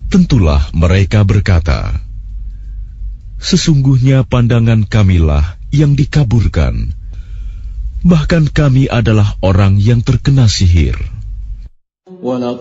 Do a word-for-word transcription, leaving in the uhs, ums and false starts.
Tentulah mereka berkata, sesungguhnya pandangan kamilah yang dikaburkan, bahkan kami adalah orang yang terkena sihir.